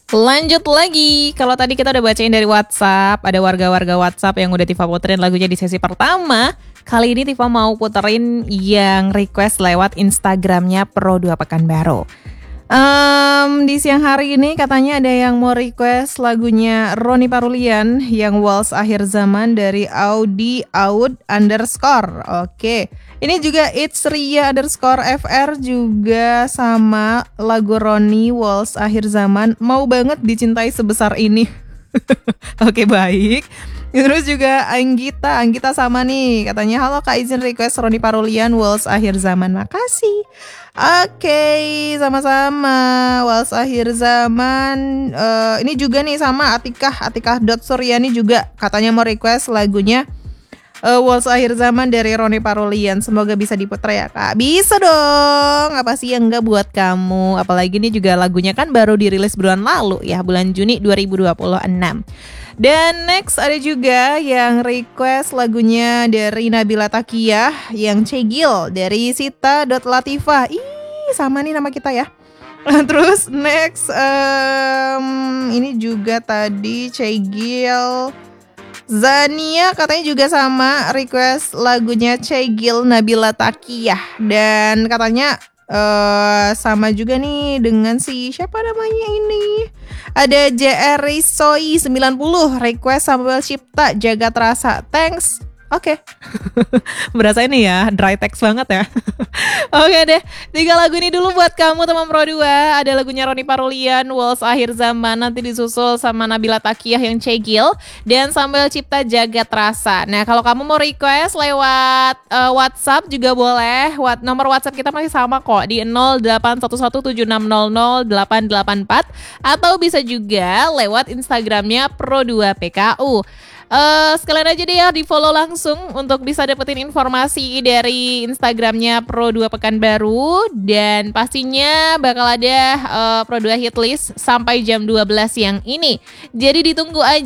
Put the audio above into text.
Lanjut lagi, kalau tadi kita udah bacain dari WhatsApp, ada warga-warga WhatsApp yang udah Tifa puterin lagunya di sesi pertama. Kali ini Tifa mau puterin yang request lewat Instagramnya Pro2 Pekanbaru. Di siang hari ini katanya ada yang mau request lagunya Roni Parulian yang Waltz Akhir Zaman dari Audi Aud underscore. Oke. Ini juga It's Ria underscore FR juga sama lagu Roni Waltz Akhir Zaman. Mau banget dicintai sebesar ini. Oke, baik. Terus juga Anggita sama nih katanya, halo Kak, izin request Roni Parulian Waltz Akhir Zaman. Makasih. Oke, sama-sama. Waltz Akhir Zaman. Ini juga nih sama Atikah.Suryani juga katanya mau request lagunya Waltz Akhir Zaman dari Roni Parulian. Semoga bisa diputar ya Kak. Bisa dong. Apa sih yang enggak buat kamu. Apalagi ini juga lagunya kan baru dirilis bulan lalu ya, bulan Juni 2026. Dan next ada juga yang request lagunya dari Nabila Takiyah yang Cegil dari Sita.Latifah. Ih, sama nih nama kita ya. Terus next ini juga tadi Cegil Zania katanya juga sama request lagunya Cegil Nabila Takiyah. Dan katanya sama juga nih dengan si siapa namanya ini, ada JR Soi 90 request Samuel Cipta Jagat Rasa. Thanks. Oke. Berasa ini ya dry text banget ya. Oke deh, 3 lagu ini dulu buat kamu teman Pro2. Ada lagunya Roni Parulian Waltz Akhir Zaman, nanti disusul sama Nabila Takiyah yang Cegil, dan Samuel Cipta Jagat Rasa. Nah kalau kamu mau request lewat WhatsApp juga boleh. Nomor WhatsApp kita masih sama kok di 081176000884, atau bisa juga lewat Instagramnya Pro2 PKU. Sekalian aja deh ya di follow langsung untuk bisa dapetin informasi dari Instagramnya Pro2 Pekanbaru. Dan pastinya bakal ada Pro2 Hitlist sampai jam 12 siang ini. Jadi ditunggu aja.